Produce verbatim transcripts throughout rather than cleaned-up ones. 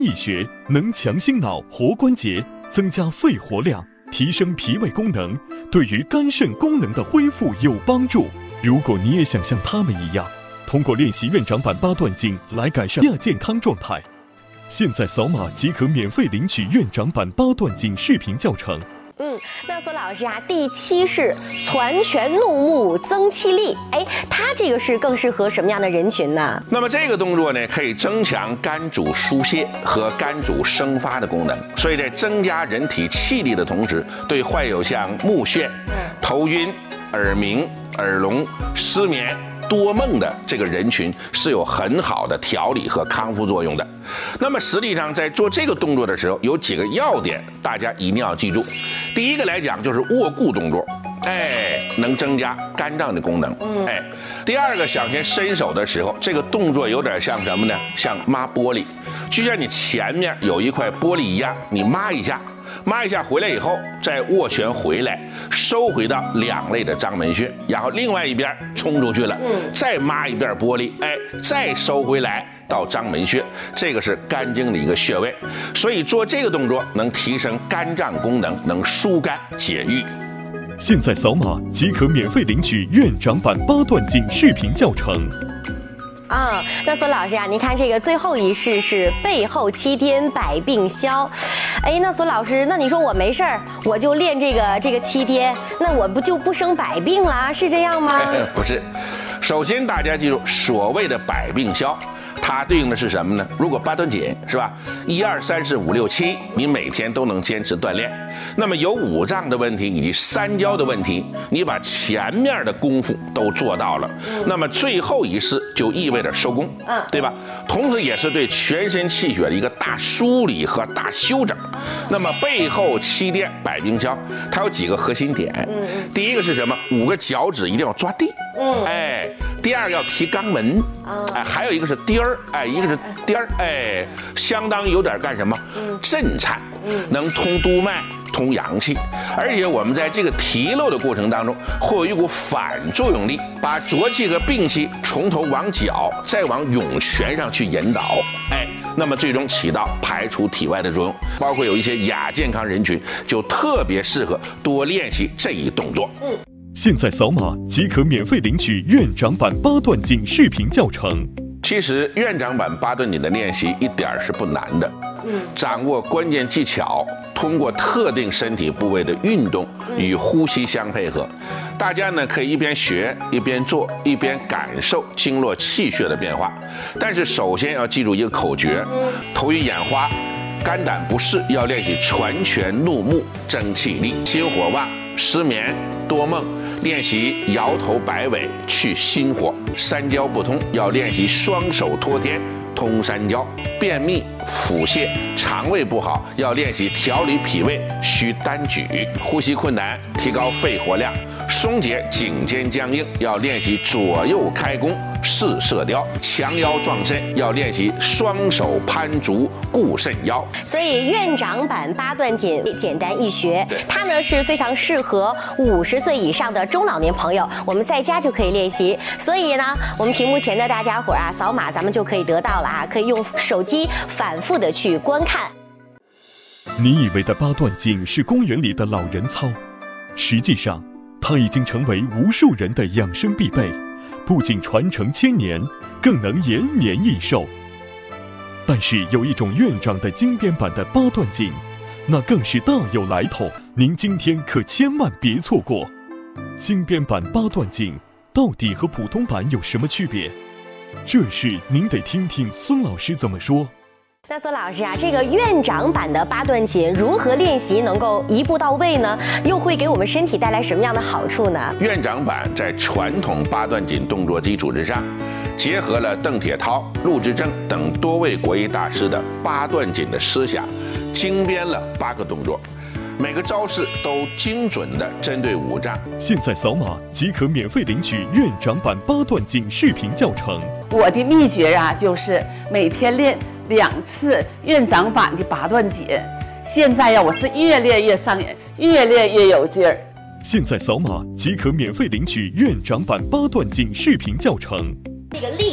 易学能强心脑、活关节，增加肺活量，提升脾胃功能，对于肝肾功能的恢复有帮助。如果你也想像他们一样，通过练习院长版八段锦来改善亚健康状态，现在扫码即可免费领取院长版八段锦视频教程。 嗯，那索老师啊，第七式攒拳怒目增气力，哎，它这个是更适合什么样的人群呢？ 那么这个动作呢，可以增强肝主疏泄和肝主生发的功能，所以在增加人体气力的同时，对患有像目眩、头晕、耳鸣、耳聋、失眠、多梦的这个人群是有很好的调理和康复作用的。那么实际上在做这个动作的时候，有几个要点大家一定要记住。第一个来讲就是卧固动作，哎，能增加肝脏的功能，哎。第二个向前伸手的时候，这个动作有点像什么呢？像抹玻璃，就像你前面有一块玻璃一样，你抹一下。抹一下回来以后，再握拳回来，收回到两肋的章门穴，然后另外一边冲出去了，嗯，再抹一遍玻璃，哎，再收回来到章门穴，这个是肝经的一个穴位，所以做这个动作能提升肝脏功能，能疏肝解郁。 现在扫码即可免费领取院长版八段锦视频教程。 啊，那索老师啊，您看这个最后一式是背后七颠百病消。哎，那索老师，那你说我没事儿，我就练这个这个七颠，那我不就不生百病啦？是这样吗？ 不是，首先大家记住，所谓的百病消，它对应的是什么呢？如果八段锦是吧，一二三四五六七，你每天都能坚持锻炼，那么有五脏的问题以及三焦的问题，你把前面的功夫都做到了，嗯、那么最后一式就意味着收工，嗯，对吧？同时也是对全身气血的一个大梳理和大修整。那么背后七颠百病消，它有几个核心点，嗯，第一个是什么？五个脚趾一定要抓地，嗯，哎。第二个要提肛门，哎，还有一个是颠儿，哎，一个是颠儿，哎，相当有点干什么？震颤，能通督脉、通阳气，而且我们在这个提漏的过程当中，会有一股反作用力，把浊气和病气从头往脚，再往涌泉上去引导，哎，那么最终起到排除体外的作用。包括有一些亚健康人群，就特别适合多练习这一动作。嗯。 现在扫码即可免费领取院长版八段锦视频教程。 其实院长版八段锦的练习一点是不难的，嗯，掌握关键技巧，通过特定身体部位的运动与呼吸相配合，大家呢可以一边学一边做，一边感受经络气血的变化。但是首先要记住一个口诀：头晕眼花、肝胆不适要练习攒拳怒目增气力；心火旺、失眠、多梦练习摇头摆尾去心火；三焦不通要练习双手托天通三焦；便秘、腹泻、肠胃不好要练习调理脾胃需单举；呼吸困难提高肺活量；松解颈肩僵硬要练习左右开弓试射雕；强腰壮肾要练习双手攀足固肾腰。 所以院长版八段锦简单易学，它呢是非常适合五十岁以上的中老年朋友，我们在家就可以练习。所以呢，我们屏幕前的大家伙啊，扫码咱们就可以得到了啊，可以用手机反复的去观看。 你以为的八段锦是公园里的老人操，实际上它已经成为无数人的养生必备，不仅传承千年，更能延年益寿。但是有一种院长的精编版的八段锦，那更是大有来头，您今天可千万别错过。精编版八段锦到底和普通版有什么区别？这事您得听听孙老师怎么说。 那孙老师啊，这个院长版的八段锦如何练习能够一步到位呢？又会给我们身体带来什么样的好处呢？ 院长版在传统八段锦动作基础之上，结合了邓铁涛、陆之正等多位国医大师的八段锦的思想，精编了八个动作，每个招式都精准地针对五脏。 现在扫码即可免费领取院长版八段锦视频教程。 我的秘诀啊，就是每天练两次院长版的八段锦。现在呀，我是越练越上瘾，越练越有劲儿。 现在扫码即可免费领取院长版八段锦视频教程。 这个力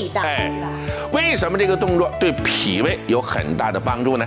的。 哎，为什么这个动作对脾胃有很大的帮助呢？